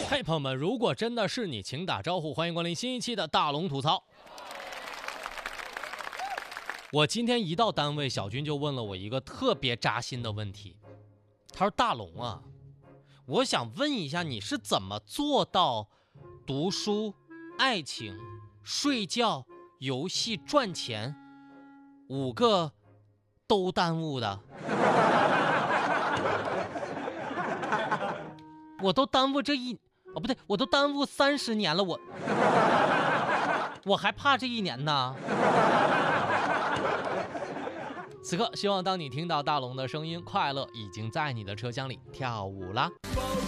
嘿，朋友们，如果真的是你，请打招呼，欢迎光临新一期的大龙吐槽。我今天一到单位，小军就问了我一个特别扎心的问题。他说：“大龙啊，我想问一下，你是怎么做到读书、爱情、睡觉、游戏、赚钱5个都耽误的？我都耽误不对，我都耽误30年了，我还怕这1年呢。”此刻，希望当你听到大龙的声音，快乐已经在你的车厢里跳舞啦。